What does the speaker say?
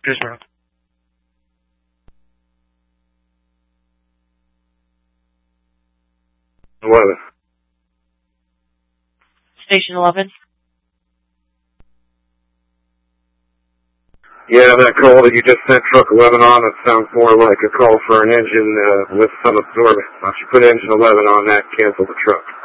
Greensboro. Station 11. Yeah, that call that you just sent truck 11 on, it sounds more like a call for an engine with some absorbent. Why don't you put engine 11 on that, cancel the truck.